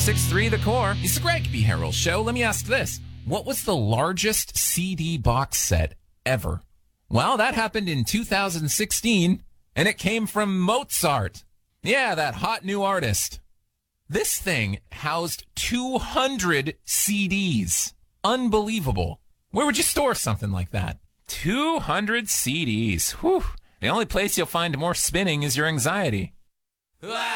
106.3 The Core. It's the Greg B. Harrell Show. Let me ask this. What was the largest CD box set ever? Well, that happened in 2016, and it came from Mozart. Yeah, that hot new artist. This thing housed 200 CDs. Unbelievable. Where would you store something like that? 200 CDs. Whew. The only place you'll find more spinning is your anxiety. Ah!